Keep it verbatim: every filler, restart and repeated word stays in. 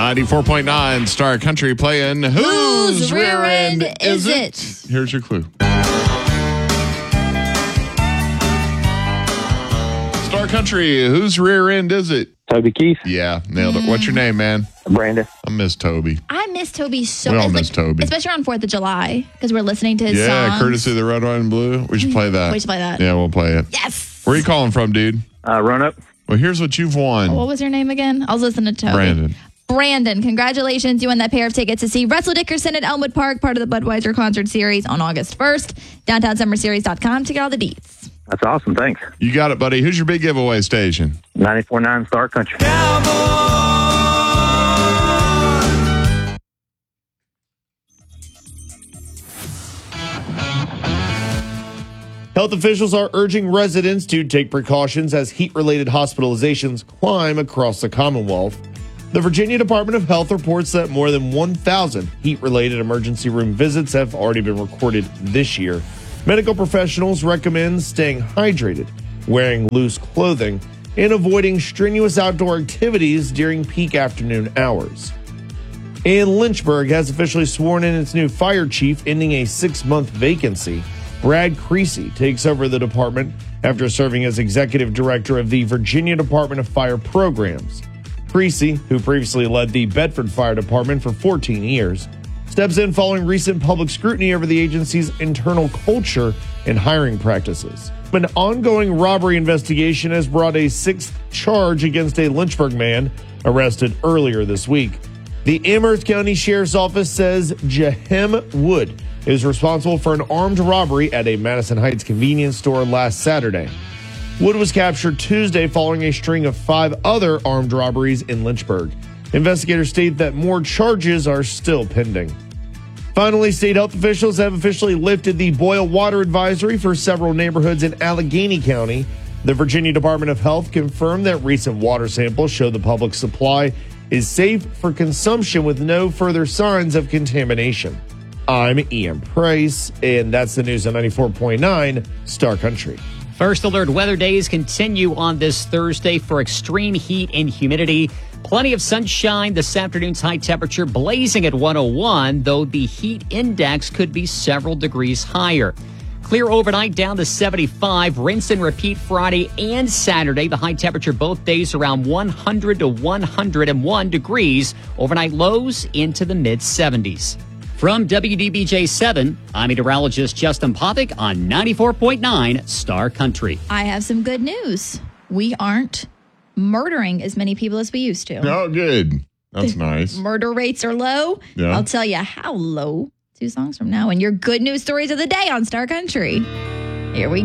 ninety-four point nine Star Country playing Whose, Whose Rear End Is It? Here's your clue. Star Country, whose rear end is it? Toby Keith. Yeah, nailed it. What's your name, man? Brandon. I miss Toby. I miss Toby so We all it's miss Toby. Especially on fourth of July because we're listening to his Yeah, songs. courtesy of the Red, White, and Blue. We should play that. We should play that. Yeah, we'll play it. Yes. Where are you calling from, dude? Uh, Roanoke. Well, here's what you've won. What was your name again? I was listening to Toby. Brandon. Brandon, congratulations. You won that pair of tickets to see Russell Dickerson at Elmwood Park, part of the Budweiser concert series on August first. downtown summer series dot com to get all the deets. That's awesome. Thanks. You got it, buddy. Who's your big giveaway station? ninety-four point nine Star Country. Health officials are urging residents to take precautions as heat-related hospitalizations climb across the Commonwealth. The Virginia Department of Health reports that more than one thousand heat-related emergency room visits have already been recorded this year. Medical professionals recommend staying hydrated, wearing loose clothing, and avoiding strenuous outdoor activities during peak afternoon hours. And Lynchburg has officially sworn in its new fire chief, ending a six-month vacancy. Brad Creasy takes over the department after serving as executive director of the Virginia Department of Fire Programs. Creasy, who previously led the Bedford Fire Department for fourteen years, steps in following recent public scrutiny over the agency's internal culture and hiring practices. An ongoing robbery investigation has brought a sixth charge against a Lynchburg man arrested earlier this week. The Amherst County Sheriff's Office says Jahem Wood is responsible for an armed robbery at a Madison Heights convenience store last Saturday. Wood was captured Tuesday following a string of five other armed robberies in Lynchburg. Investigators state that more charges are still pending. Finally, state health officials have officially lifted the boil water advisory for several neighborhoods in Allegheny County. The Virginia Department of Health confirmed that recent water samples show the public supply is safe for consumption with no further signs of contamination. I'm Ian Price, and that's the news on ninety-four point nine Star Country. First Alert weather days continue on this Thursday for extreme heat and humidity. Plenty of sunshine. This afternoon's high temperature blazing at one oh one, though the heat index could be several degrees higher. Clear overnight down to seventy-five. Rinse and repeat Friday and Saturday. The high temperature both days around one hundred to one hundred one degrees. Overnight lows into the mid seventies. From W D B J seven, I'm meteorologist Justin Popick on ninety-four point nine Star Country. I have some good news. We aren't murdering as many people as we used to. Oh, good. That's nice. Murder rates are low. Yeah. I'll tell you how low two songs from now. And your good news stories of the day on Star Country. Here we